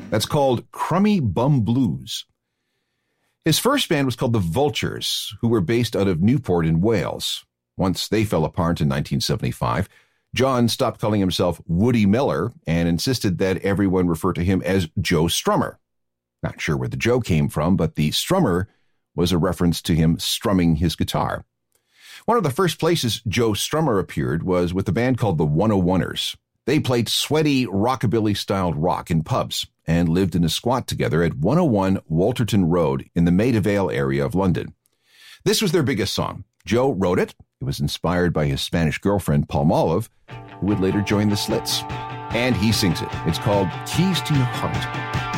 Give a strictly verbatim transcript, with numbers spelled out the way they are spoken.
That's called Crummy Bum Blues. His first band was called the Vultures, who were based out of Newport in Wales. Once they fell apart in nineteen seventy-five, John stopped calling himself Woody Miller and insisted that everyone refer to him as Joe Strummer. Not sure where the Joe came from, but the Strummer was a reference to him strumming his guitar. One of the first places Joe Strummer appeared was with a band called the one oh one-ers. They played sweaty, rockabilly-styled rock in pubs and lived in a squat together at one oh one Walterton Road in the Maida Vale area of London. This was their biggest song. Joe wrote it. It was inspired by his Spanish girlfriend, Palmolive, who would later join the Slits. And he sings it. It's called Keys to Your Heart.